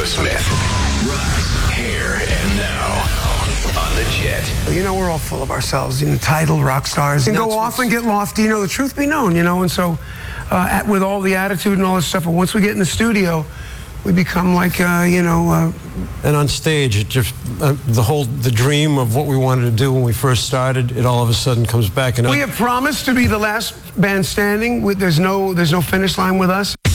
Smith. Russ, Hair, and Now on the Jet. You know, we're all full of ourselves, entitled rock stars. And go off and get lofty, the truth be known, and so with all the attitude and all this stuff, but once we get in the studio, we become like, And on stage, it just, the dream of what we wanted to do when we first started, it all of a sudden comes back. And we have promised to be the last band standing. There's no finish line with us.